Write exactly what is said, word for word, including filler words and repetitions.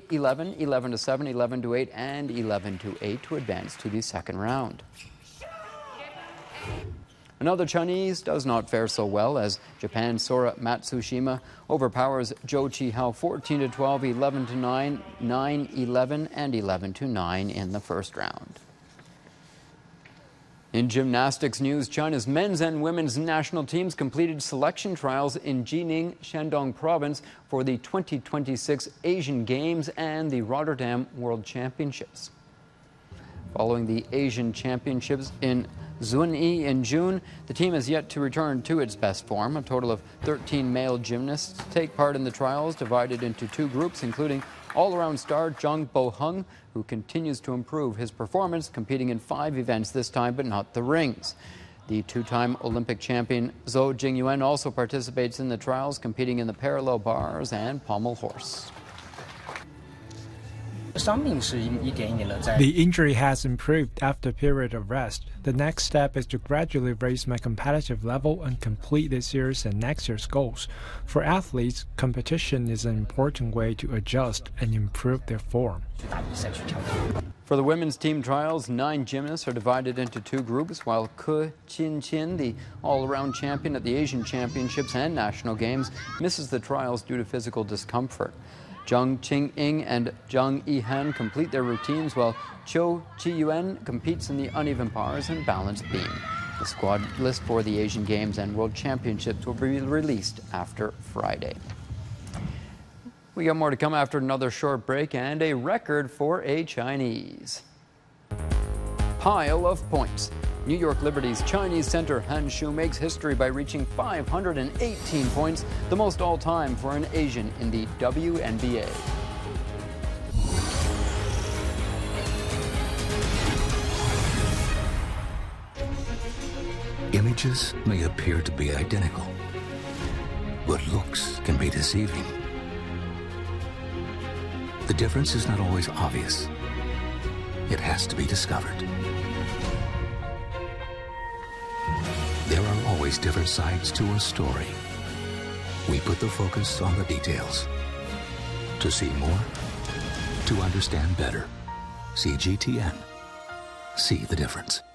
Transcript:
eleven, eleven to seven, eleven to eight, and eleven to eight to advance to the second round. Another Chinese does not fare so well as Japan's Sora Matsushima overpowers Zhou Qihao fourteen to twelve, eleven to nine, nine eleven, and eleven to nine in the first round. In gymnastics news, China's men's and women's national teams completed selection trials in Jining, Shandong Province for the twenty twenty-six Asian Games and the Rotterdam World Championships. Following the Asian Championships in Zunyi in June, the team has yet to return to its best form. A total of thirteen male gymnasts take part in the trials, divided into two groups, including all-around star Zhang Boheng, who continues to improve his performance, competing in five events this time, but not the rings. The two-time Olympic champion Zhou Jingyuan also participates in the trials, competing in the parallel bars and pommel horse. The injury has improved after a period of rest. The next step is to gradually raise my competitive level and complete this year's and next year's goals. For athletes, competition is an important way to adjust and improve their form. For the women's team trials, nine gymnasts are divided into two groups, while Ke Qin-qin, the all-around champion at the Asian Championships and National Games, misses the trials due to physical discomfort. Zhang Qingying and Zhang Yihan complete their routines, while Qiu Qiyuan competes in the uneven bars and balance beam. The squad list for the Asian Games and World Championships will be released after Friday. We got more to come after another short break and a record for a Chinese. Pile of points. New York Liberty's Chinese center Han Shu makes history by reaching five hundred eighteen points, the most all-time for an Asian in the W N B A. Images may appear to be identical, but looks can be deceiving. The difference is not always obvious. It has to be discovered. There are always different sides to a story. We put the focus on the details. To see more, to understand better. C G T N. See the difference.